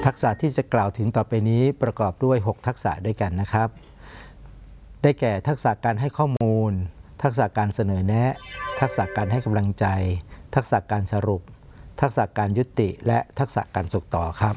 ทักษะที่จะกล่าวถึงต่อไปนี้ประกอบด้วย6ทักษะด้วยกันนะครับได้แก่ทักษะการให้ข้อมูลทักษะการเสนอแนะทักษะการให้กำลังใจทักษะการสรุปทักษะการยุติและทักษะการส่งต่อครับ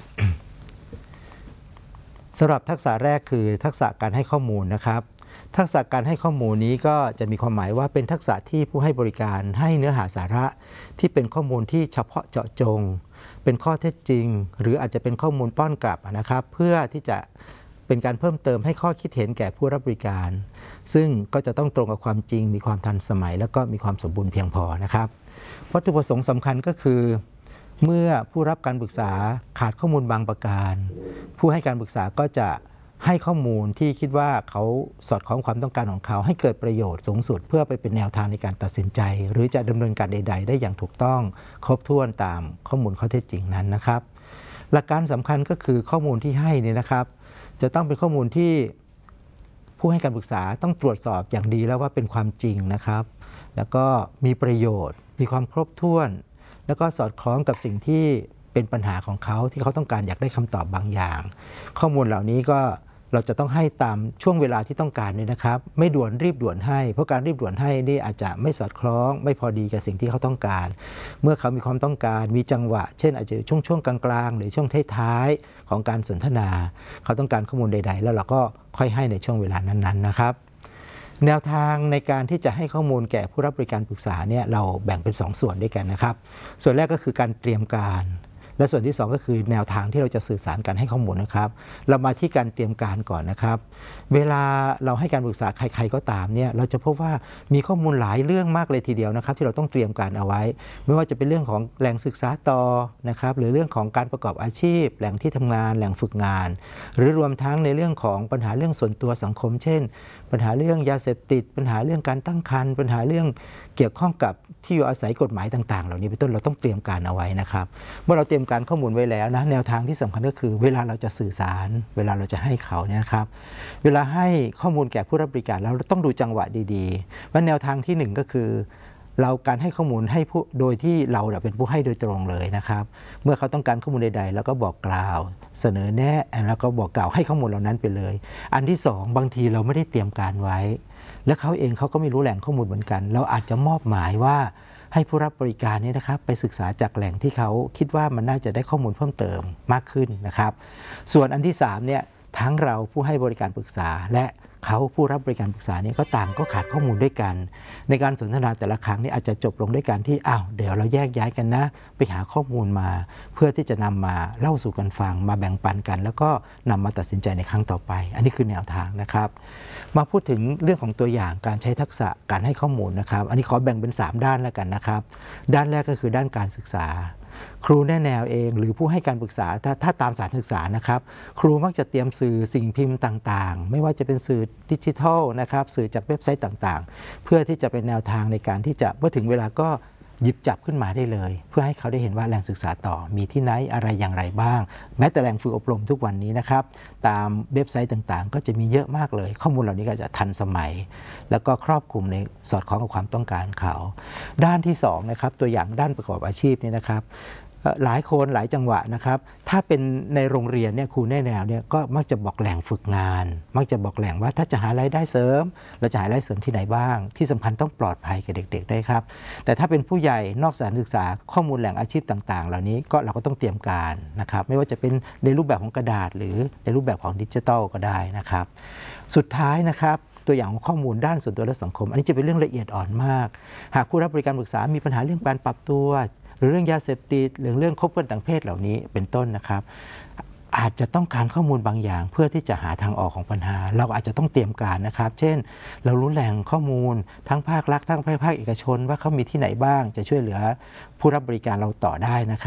สำหรับทักษะแรกคือทักษะการให้ข้อมูลนะครับทักษะการให้ข้อมูลนี้ก็จะมีความหมายว่าเป็นทักษะที่ผู้ให้บริการให้เนื้อหาสาระที่เป็นข้อมูลที่เฉพาะเจาะจงเป็นข้อเท็จจริงหรืออาจจะเป็นข้อมูลป้อนกลับนะครับเพื่อที่จะเป็นการเพิ่มเติมให้ข้อคิดเห็นแก่ผู้รับบริการซึ่งก็จะต้องตรงกับความจริงมีความทันสมัยแล้วก็มีความสมบูรณ์เพียงพอนะครับวัตถุประสงค์สำคัญก็คือเมื่อผู้รับการปรึกษาขาดข้อมูลบางประการผู้ให้การปรึกษาก็จะให้ข้อมูลที่คิดว่าเขาสอดคล้องความต้องการของเขาให้เกิดประโยชน์สูงสุดเพื่อไปเป็นแนวทางในการตัดสินใจหรือจะดำเนินการใดๆได้อย่างถูกต้องครบถ้วนตามข้อมูลข้อเท็จจริงนั้นนะครับหลักการสำคัญก็คือข้อมูลที่ให้เนี่ยนะครับจะต้องเป็นข้อมูลที่ผู้ให้การปรึกษาต้องตรวจสอบอย่างดีแล้วว่าเป็นความจริงนะครับแล้วก็มีประโยชน์มีความครบถ้วนแล้วก็สอดคล้องกับสิ่งที่เป็นปัญหาของเขาที่เขาต้องการอยากได้คำตอบบางอย่างข้อมูลเหล่านี้ก็เราจะต้องให้ตามช่วงเวลาที่ต้องการเนี่ยนะครับไม่ด่วนรีบด่วนให้เพราะการรีบด่วนให้นี่อาจจะไม่สอดคล้องไม่พอดีกับสิ่งที่เขาต้องการเมื่อเขามีความต้องการมีจังหวะเช่นอาจจะช่วงกลางๆหรือช่วงท้ายๆของการสนทนาเขาต้องการข้อมูลใดๆแล้วเราก็ค่อยให้ในช่วงเวลานั้นๆนะครับแนวทางในการที่จะให้ข้อมูลแก่ผู้รับบริการปรึกษาเนี่ยเราแบ่งเป็น2 ส่วนด้วยกันนะครับส่วนแรกก็คือการเตรียมการและส่วนที่2ก็คือแนวทางที่เราจะสื่อสารการให้ข้อมูลนะครับเรามาที่การเตรียมการก่อนนะครับเวลาเราให้การปรึกษาใครๆก็ตามเนี่ยเราจะพบว่ามีข้อมูลหลายเรื่องมากเลยทีเดียวนะครับที่เราต้องเตรียมการเอาไว้ไม่ว่าจะเป็นเรื่องของแหล่งศึกษาต่อนะครับหรือเรื่องของการประกอบอาชีพแหล่งที่ทำงานแหล่งฝึกงานหรือรวมทั้งในเรื่องของปัญหาเรื่องส่วนตัวสังคมเช่นปัญหาเรื่องยาเสพติดปัญหาเรื่องการตั้งครรภ์ปัญหาเรื่องเกี่ยวข้องกับที่อยู่อาศัยกฎหมายต่างๆเหล่านี้เป็นต้นเราต้องเตรียมการเอาไว้นะครับเมื่อเราเตรียมการข้อมูลไว้แล้วนะแนวทางที่สำคัญก็คือเวลาเราจะสื่อสารเวลาเราจะให้เขาเนี่ยนะครับเวลาให้ข้อมูลแก่ผู้รับบริการเราต้องดูจังหวะดีๆว่าแนวทางที่1ก็คือเราการให้ข้อมูลให้ผู้โดยที่เราเป็นผู้ให้โดยตรงเลยนะครับเมื่อเขาต้องการข้อมูลใดๆแล้วก็บอกกล่าวเสนอแนะแล้วก็บอกกล่าวให้ข้อมูลเหล่านั้นไปเลยอันที่2บางทีเราไม่ได้เตรียมการไว้และเขาเองเขาก็ไม่รู้แหล่งข้อมูลเหมือนกันเราอาจจะมอบหมายว่าให้ผู้รับบริการนี้นะครับไปศึกษาจากแหล่งที่เขาคิดว่ามันน่าจะได้ข้อมูลเพิ่มเติมมากขึ้นนะครับส่วนอันที่3เนี่ยทั้งเราผู้ให้บริการปรึกษาและเขาผู้รับบริการปรึกษาเนี่ยก็ต่างก็ขาดข้อมูลด้วยกันในการสนทนาแต่ละครั้งนี่อาจจะจบลงด้วยการที่เดี๋ยวเราแยกย้ายกันนะไปหาข้อมูลมาเพื่อที่จะนำมาเล่าสู่กันฟังมาแบ่งปันกันแล้วก็นำมาตัดสินใจในครั้งต่อไปอันนี้คือแนวทางนะครับมาพูดถึงเรื่องของตัวอย่างการใช้ทักษะการให้ข้อมูลนะครับอันนี้ขอแบ่งเป็น3ด้านแล้วกันนะครับด้านแรกก็คือด้านการศึกษาครูแนะแนวเองหรือผู้ให้การปรึกษาถ้าตามสถานศึกษานะครับครูมักจะเตรียมสื่อสิ่งพิมพ์ต่างๆไม่ว่าจะเป็นสื่อดิจิทัลนะครับสื่อจากเว็บไซต์ต่างๆเพื่อที่จะเป็นแนวทางในการที่จะเมื่อถึงเวลาก็หยิบจับขึ้นมาได้เลยเพื่อให้เขาได้เห็นว่าแหล่งศึกษาต่อมีที่ไหนอะไรอย่างไรบ้างแม้แต่แหล่งฝึกอบรมทุกวันนี้นะครับตามเว็บไซต์ต่างๆก็จะมีเยอะมากเลยข้อมูลเหล่านี้ก็จะทันสมัยแล้วก็ครอบคลุมในสอดคล้องกับความต้องการเขาด้านที่2นะครับตัวอย่างด้านประกอบอาชีพนี่นะครับหลายคนหลายจังหวะนะครับถ้าเป็นในโรงเรียนเนี่ยครูแนะแนวเนี่ยก็มักจะบอกแหล่งฝึกงานมักจะบอกแหล่งว่าถ้าจะหารายได้เสริมเราจะหารายได้เสริมที่ไหนบ้างที่สำคัญต้องปลอดภัยกับเด็กๆด้วยครับแต่ถ้าเป็นผู้ใหญ่นอกสถานศึกษาข้อมูลแหล่งอาชีพต่างๆเหล่านี้ก็เราก็ต้องเตรียมการนะครับไม่ว่าจะเป็นในรูปแบบของกระดาษหรือในรูปแบบของดิจิทัลก็ได้นะครับสุดท้ายนะครับตัวอย่างของข้อมูลด้านส่วนตัวและสังคมอันนี้จะเป็นเรื่องละเอียดอ่อนมากหากผู้รับบริการปรึกษามีปัญหาเรื่องการปรับตัวหรือเรื่องยาเสพติดหรือเรื่องคบเพื่อนต่างเพศเหล่านี้เป็นต้นนะครับอาจจะต้องการข้อมูลบางอย่างเพื่อที่จะหาทางออกของปัญหาเราอาจจะต้องเตรียมการนะครับเช่นเรารู้แหล่งข้อมูลทั้งภาครัฐทั้งภาคเอกชนว่าเขามีที่ไหนบ้างจะช่วยเหลือผู้รับบริการเราต่อได้นะครับ